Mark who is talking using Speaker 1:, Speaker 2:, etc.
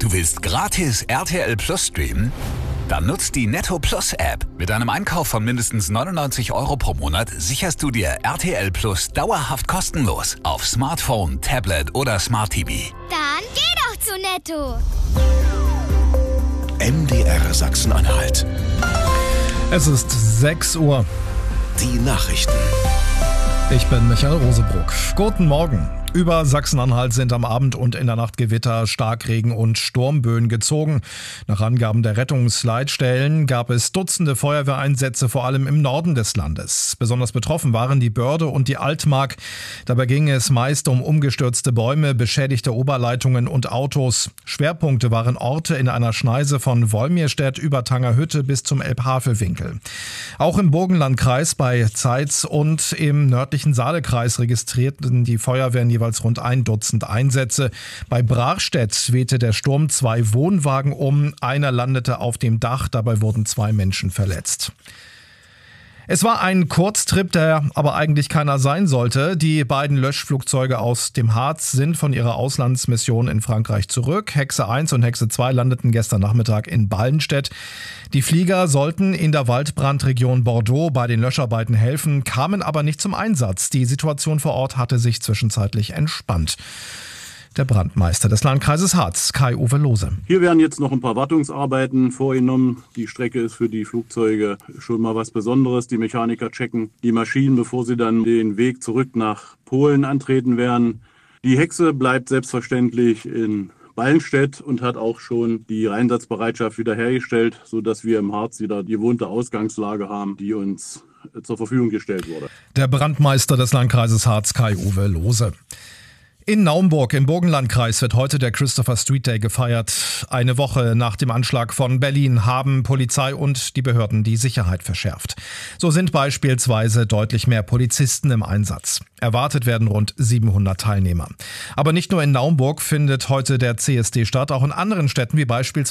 Speaker 1: Du willst gratis RTL Plus streamen? Dann nutzt die Netto Plus App. Mit einem Einkauf von mindestens 99 € pro Monat sicherst du dir RTL Plus dauerhaft kostenlos auf Smartphone, Tablet oder Smart TV.
Speaker 2: Dann geh doch zu Netto.
Speaker 3: MDR Sachsen-Anhalt.
Speaker 4: Es ist 6 Uhr.
Speaker 3: Die Nachrichten.
Speaker 4: Ich bin Michael Rosebruck. Guten Morgen. Über Sachsen-Anhalt sind am Abend und in der Nacht Gewitter, Starkregen und Sturmböen gezogen. Nach Angaben der Rettungsleitstellen gab es Dutzende Feuerwehreinsätze, vor allem im Norden des Landes. Besonders betroffen waren die Börde und die Altmark. Dabei ging es meist um umgestürzte Bäume, beschädigte Oberleitungen und Autos. Schwerpunkte waren Orte in einer Schneise von Wolmirstedt über Tangerhütte bis zum Elbhavelwinkel. Auch im Burgenlandkreis bei Zeitz und im nördlichen Saalekreis registrierten die Feuerwehren jeweils rund 1 Dutzend Einsätze. Bei Brachstedt wehte der Sturm 2 Wohnwagen um. Einer landete auf dem Dach, dabei wurden 2 Menschen verletzt. Es war ein Kurztrip, der aber eigentlich keiner sein sollte. Die beiden Löschflugzeuge aus dem Harz sind von ihrer Auslandsmission in Frankreich zurück. Hexe 1 und Hexe 2 landeten gestern Nachmittag in Ballenstedt. Die Flieger sollten in der Waldbrandregion Bordeaux bei den Löscharbeiten helfen, kamen aber nicht zum Einsatz. Die Situation vor Ort hatte sich zwischenzeitlich entspannt. Der Brandmeister des Landkreises Harz, Kai-Uwe Lohse.
Speaker 5: Hier werden jetzt noch ein paar Wartungsarbeiten vorgenommen. Die Strecke ist für die Flugzeuge schon mal was Besonderes. Die Mechaniker checken die Maschinen, bevor sie dann den Weg zurück nach Polen antreten werden. Die Hexe bleibt selbstverständlich in Ballenstedt und hat auch schon die Einsatzbereitschaft wiederhergestellt, sodass wir im Harz wieder die gewohnte Ausgangslage haben, die uns zur Verfügung gestellt wurde.
Speaker 4: Der Brandmeister des Landkreises Harz, Kai-Uwe Lohse. In Naumburg im Burgenlandkreis wird heute der Christopher Street Day gefeiert. Eine Woche nach dem Anschlag von Berlin haben Polizei und die Behörden die Sicherheit verschärft. So sind beispielsweise deutlich mehr Polizisten im Einsatz. Erwartet werden rund 700 Teilnehmer. Aber nicht nur in Naumburg findet heute der CSD statt, auch in anderen Städten wie beispielsweise